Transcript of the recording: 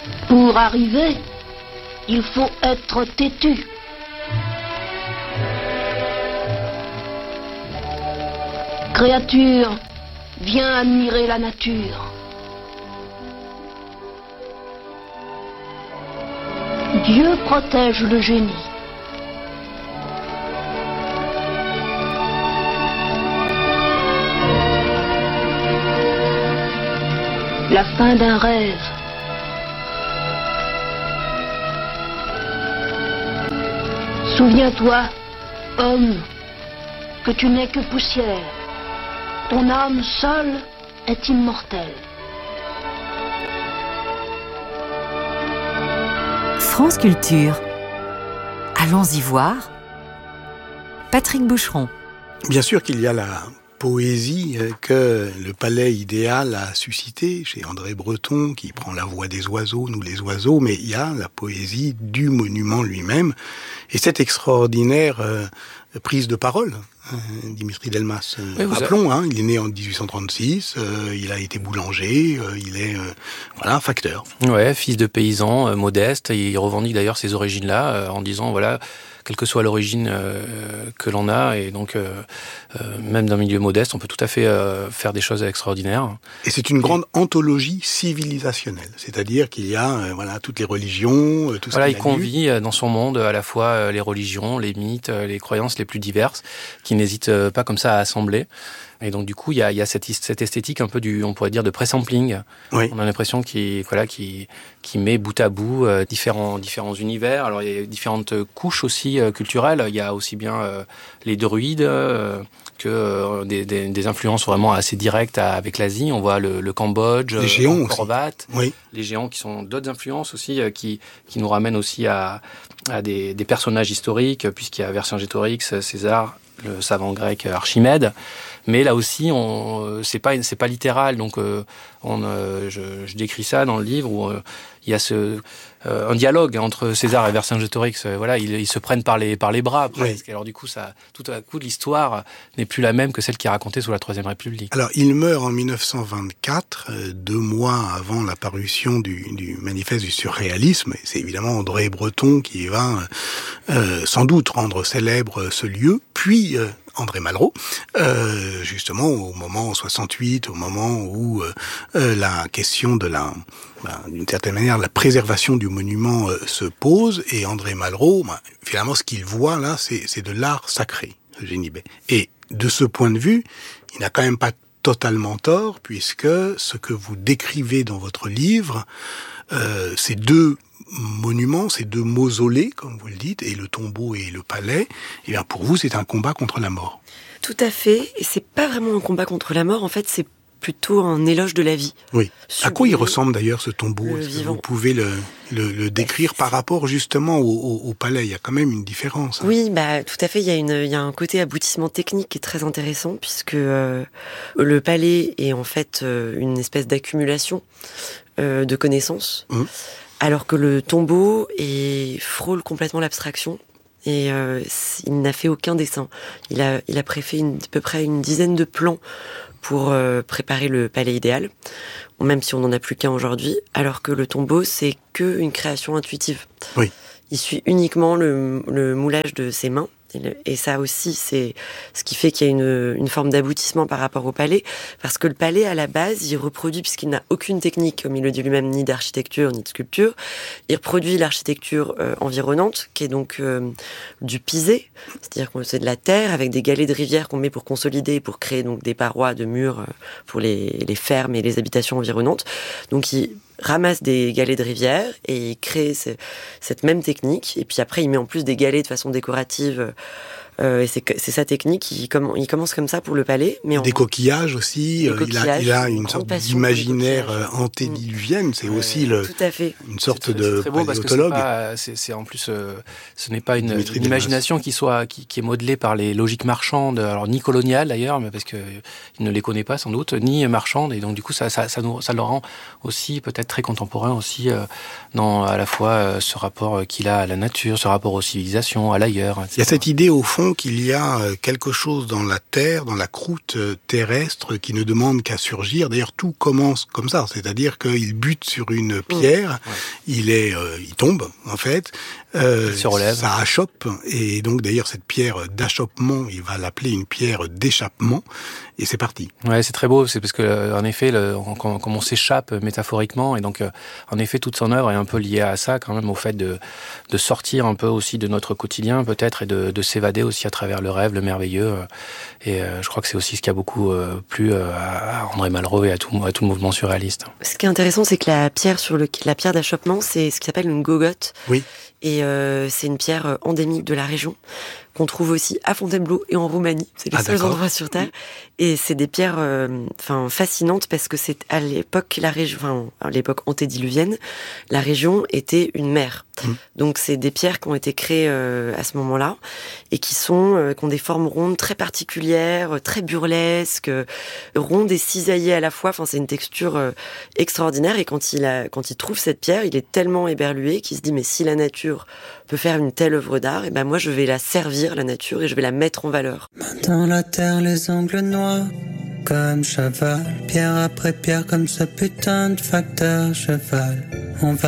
Pour arriver, il faut être têtu. Créature, viens admirer la nature. Dieu protège le génie. La fin d'un rêve. Souviens-toi, homme, que tu n'es que poussière. Ton âme seule est immortelle. France Culture. Allons-y voir. Patrick Boucheron. Bien sûr qu'il y a la poésie que le palais idéal a suscité chez André Breton, qui prend la voix des oiseaux, nous les oiseaux, mais il y a la poésie du monument lui-même, et cette extraordinaire prise de parole, Dimitri Delmas. Rappelons, il est né en 1836, il a été boulanger, il est un facteur. Ouais, fils de paysan, modeste, il revendique d'ailleurs ces origines-là, en disant, voilà, quelle que soit l'origine que l'on a, et donc même d'un milieu modeste, on peut tout à fait faire des choses extraordinaires. Et c'est une grande anthologie civilisationnelle, c'est-à-dire qu'il y a toutes les religions, tout voilà, ce il convie dans son monde à la fois les religions, les mythes, les croyances les plus diverses, qui n'hésitent pas comme ça à assembler. Et donc du coup, il y a cette esthétique un peu on pourrait dire, de pré-sampling. Oui. On a l'impression qu'il met bout à bout différents univers. Alors il y a différentes couches aussi culturelles. Il y a aussi bien les druides que des influences vraiment assez directes avec l'Asie. On voit le Cambodge, les géants Horvat, oui. Les géants qui sont d'autres influences aussi qui nous ramènent aussi à des personnages historiques, puisqu'il y a Vercingétorix, César, le savant grec Archimède. Mais là aussi, c'est pas littéral. Donc, je décris ça dans le livre où il y a un dialogue entre César et Vercingétorix. Ils se prennent par les bras presque. Oui. Alors du coup, tout à coup, l'histoire n'est plus la même que celle qui est racontée sous la Troisième République. Alors, il meurt en 1924, 2 mois avant la parution du manifeste du surréalisme. Et c'est évidemment André Breton qui va sans doute rendre célèbre ce lieu. Puis André Malraux, justement au moment 68, au moment où la question de d'une certaine manière, la préservation du monument se pose, et André Malraux, finalement, ce qu'il voit là, c'est de l'art sacré, Eugénie Bay. Et de ce point de vue, il n'a quand même pas totalement tort, puisque ce que vous décrivez dans votre livre, ces deux monuments, ces deux mausolées, comme vous le dites, et le tombeau et le palais, eh bien pour vous, c'est un combat contre la mort. Tout à fait, et c'est pas vraiment un combat contre la mort, en fait, c'est plutôt un éloge de la vie. Oui. À quoi il ressemble d'ailleurs ce tombeau ? Est-ce que vous pouvez le décrire par rapport justement au palais ? Il y a quand même une différence. Oui, tout à fait. Il y a un côté aboutissement technique qui est très intéressant, puisque le palais est en fait une espèce d'accumulation de connaissances, alors que le tombeau frôle complètement l'abstraction. Et il n'a fait aucun dessin. Il a préfait à peu près une dizaine de plans pour préparer le palais idéal, même si on n'en a plus qu'un aujourd'hui, alors que le tombeau, c'est qu'une création intuitive. Oui. Il suit uniquement le moulage de ses mains, et ça aussi, c'est ce qui fait qu'il y a une forme d'aboutissement par rapport au palais, parce que le palais, à la base, il reproduit, puisqu'il n'a aucune technique, comme il le dit lui-même, ni d'architecture, ni de sculpture, il reproduit l'architecture environnante, qui est donc du pisé, c'est-à-dire que c'est de la terre, avec des galets de rivière qu'on met pour consolider, pour créer donc des parois de murs pour les fermes et les habitations environnantes. Donc il ramasse des galets de rivière et il crée cette même technique, et puis après il met en plus des galets de façon décorative, et c'est sa technique. Il commence comme ça pour le palais, mais des coquillages aussi. Il a une sorte d'imaginaire antédiluvienne. C'est aussi tout à fait une sorte de paléontologue. C'est en plus, ce n'est pas une imagination qui est modelée par les logiques marchandes, alors ni coloniales d'ailleurs, mais parce que il ne les connaît pas sans doute, ni marchandes, et donc du coup ça le rend aussi peut-être très contemporain aussi dans à la fois ce rapport qu'il a à la nature, ce rapport aux civilisations, à l'ailleurs, etc. Il y a cette idée au fond donc il y a quelque chose dans la terre, dans la croûte terrestre qui ne demande qu'à surgir. D'ailleurs, tout commence comme ça, c'est-à-dire qu'il bute sur une pierre, il tombe en fait, il se relève, ça achoppe, et donc d'ailleurs cette pierre d'achoppement, il va l'appeler une pierre d'échappement, et c'est parti. Ouais, c'est très beau, c'est parce que en effet, comme on s'échappe métaphoriquement, et donc en effet toute son œuvre est un peu liée à ça quand même, au fait de sortir un peu aussi de notre quotidien peut-être, et de s'évader aussi à travers le rêve, le merveilleux. Et je crois que c'est aussi ce qui a beaucoup plu à André Malraux et à tout le mouvement surréaliste. Ce qui est intéressant, c'est que la pierre la pierre d'achoppement, c'est ce qui s'appelle une gogotte. Oui. Et c'est une pierre endémique de la région, qu'on trouve aussi à Fontainebleau et en Roumanie. C'est les seuls endroits sur Terre. Et c'est des pierres fascinantes, parce que c'est à l'époque, à l'époque antédiluvienne, la région était une mer. Donc c'est des pierres qui ont été créées à ce moment-là, et qui ont des formes rondes très particulières, très burlesques, rondes et cisaillées à la fois. Enfin, c'est une texture extraordinaire. Et quand il trouve cette pierre, il est tellement éberlué qu'il se dit, mais si la nature peut faire une telle œuvre d'art, et ben moi je vais la servir, la nature, et je vais la mettre en valeur. Dans la terre, les ongles noirs comme cheval, pierre après pierre comme ce putain de facteur cheval. On va